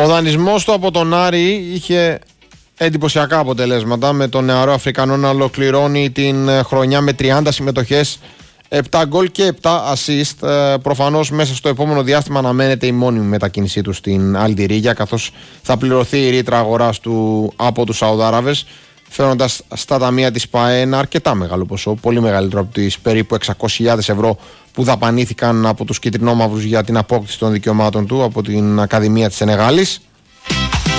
Ο δανεισμός του από τον Άρη είχε εντυπωσιακά αποτελέσματα, με τον νεαρό Αφρικανό να ολοκληρώνει την χρονιά με 30 συμμετοχές, 7 γκολ και 7 assist. Προφανώς μέσα στο επόμενο διάστημα αναμένεται η μόνιμη μετακίνησή του στην Αλντιρίγια, καθώς θα πληρωθεί η ρήτρα αγοράς του από τους Σαουδάραβες, φέροντας στα ταμεία της ΠΑΕ ένα αρκετά μεγάλο ποσό, πολύ μεγαλύτερο από τις περίπου 600.000 ευρώ που δαπανήθηκαν από τους κυτρινόμαυρους για την απόκτηση των δικαιωμάτων του από την Ακαδημία της Σενεγάλης.